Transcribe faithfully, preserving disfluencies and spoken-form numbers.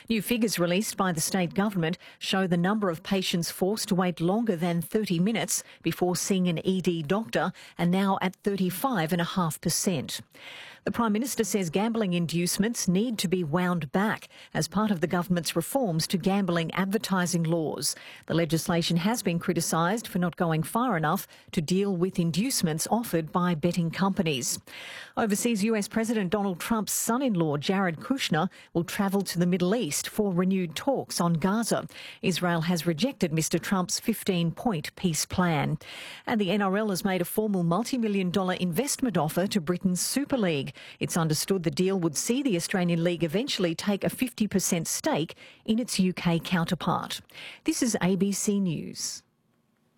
New figures released by the state government show the number of patients forced to wait longer than thirty minutes before seeing an E D doctor are now at thirty-five point five percent. The Prime Minister says gambling inducements need to be wound back as part of the government's reforms to gambling advertising laws. The legislation has been criticised for not going far enough to deal with inducements offered by betting companies. Overseas, U S President Donald Trump's son-in-law Jared Kushner will travel to the Middle East for renewed talks on Gaza. Israel has rejected Mr Trump's fifteen-point peace plan. And the N R L has made a formal multi-million dollar investment offer to Britain's Super League. It's understood the deal would see the Australian League eventually take a fifty percent stake in its U K counterpart. This is A B C News.